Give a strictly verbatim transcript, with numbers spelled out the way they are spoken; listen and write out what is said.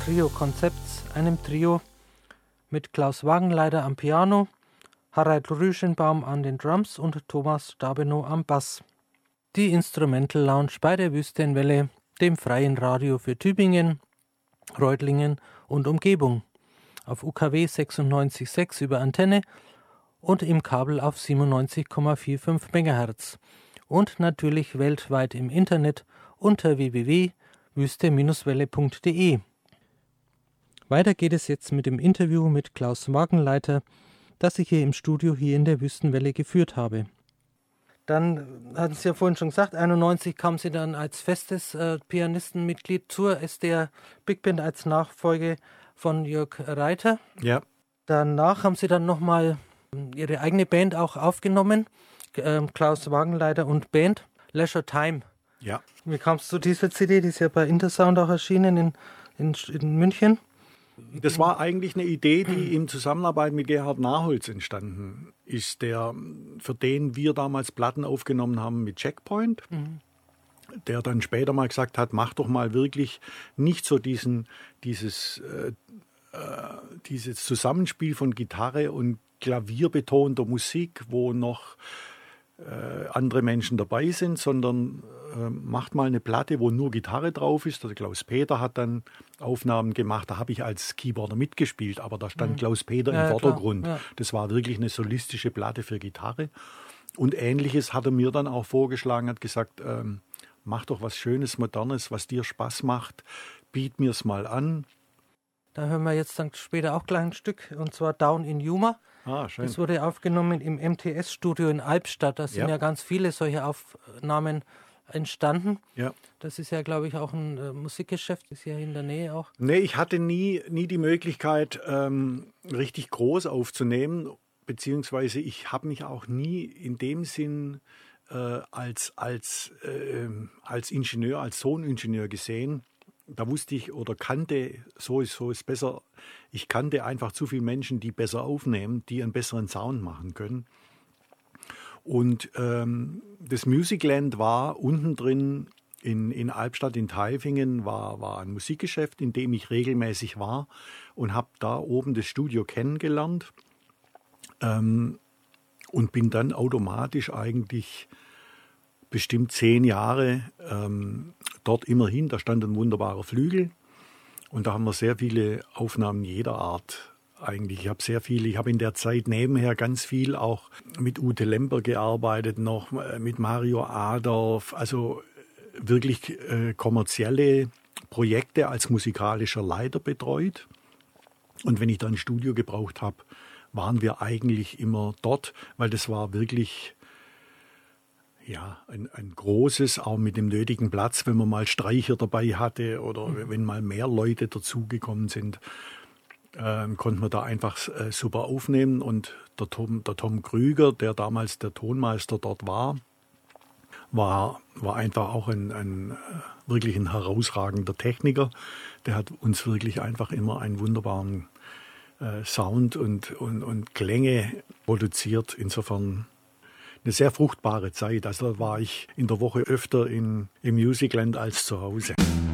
Trio Konzepts, einem Trio mit Klaus Wagenleiter am Piano, Harald Rüschenbaum an den Drums und Thomas Stabenow am Bass. Die Instrumental Lounge bei der Wüstenwelle, dem freien Radio für Tübingen, Reutlingen und Umgebung, auf U K W sechsundneunzig Komma sechs über Antenne und im Kabel auf siebenundneunzig Komma fünfundvierzig Megahertz und natürlich weltweit im Internet unter w w w punkt wüste Bindestrich welle punkt d e. Weiter geht es jetzt mit dem Interview mit Klaus Wagenleiter, das ich hier im Studio hier in der Wüstenwelle geführt habe. Dann hatten Sie ja vorhin schon gesagt, einundneunzig kamen Sie dann als festes äh, Pianistenmitglied zur S D R Big Band als Nachfolge von Jörg Reiter. Ja. Danach haben Sie dann nochmal Ihre eigene Band auch aufgenommen, äh, Klaus Wagenleiter und Band, Leisure Time. Ja. Wie kam es zu dieser C D? Die ist ja bei Intersound auch erschienen in, in, in München. Das war eigentlich eine Idee, die in Zusammenarbeit mit Gerhard Naholz entstanden ist, der, für den wir damals Platten aufgenommen haben mit Checkpoint, mhm. der dann später mal gesagt hat, mach doch mal wirklich nicht so diesen, dieses, äh, äh, dieses Zusammenspiel von Gitarre und klavierbetonter Musik, wo noch äh, andere Menschen dabei sind, sondern äh, macht mal eine Platte, wo nur Gitarre drauf ist. Der Klaus Peter hat dann Aufnahmen gemacht, da habe ich als Keyboarder mitgespielt, aber da stand mhm. Klaus Peter ja, im Vordergrund. Ja. Das war wirklich eine solistische Platte für Gitarre. Und Ähnliches hat er mir dann auch vorgeschlagen, hat gesagt, ähm, mach doch was Schönes, Modernes, was dir Spaß macht, biet mir's mal an. Da hören wir jetzt dann später auch gleich ein Stück, und zwar Down in Humor. Ah, schön. Das wurde aufgenommen im M T S-Studio in Albstadt. Da sind ja. ja ganz viele solche Aufnahmen entstanden. Ja. Das ist ja, glaube ich, auch ein äh, Musikgeschäft, ist ja in der Nähe auch. Nee, ich hatte nie, nie die Möglichkeit, ähm, richtig groß aufzunehmen, beziehungsweise ich habe mich auch nie in dem Sinn äh, als, als, äh, als Ingenieur, als Toningenieur gesehen. Da wusste ich oder kannte, so ist, so ist besser, ich kannte einfach zu viele Menschen, die besser aufnehmen, die einen besseren Sound machen können. Und ähm, das Musicland war unten drin in, in Albstadt, in Tailfingen, war, war ein Musikgeschäft, in dem ich regelmäßig war und habe da oben das Studio kennengelernt ähm, und bin dann automatisch eigentlich bestimmt zehn Jahre ähm, dort immer hin. Da stand ein wunderbarer Flügel und da haben wir sehr viele Aufnahmen jeder Art eigentlich. Ich habe sehr viele, ich habe in der Zeit nebenher ganz viel auch mit Ute Lemper gearbeitet, noch mit Mario Adorf, also wirklich äh, kommerzielle Projekte als musikalischer Leiter betreut. Und wenn ich dann ein Studio gebraucht habe, waren wir eigentlich immer dort, weil das war wirklich ja, ein, ein großes, auch mit dem nötigen Platz, wenn man mal Streicher dabei hatte oder mhm. wenn mal mehr Leute dazugekommen sind, äh, konnte man da einfach äh, super aufnehmen. Und der Tom, der Tom Krüger, der damals der Tonmeister dort war, war, war einfach auch ein, ein wirklich ein herausragender Techniker. Der hat uns wirklich einfach immer einen wunderbaren äh, Sound und, und, und Klänge produziert. Insofern eine sehr fruchtbare Zeit. Also da war ich in der Woche öfter in, im Musicland als zu Hause.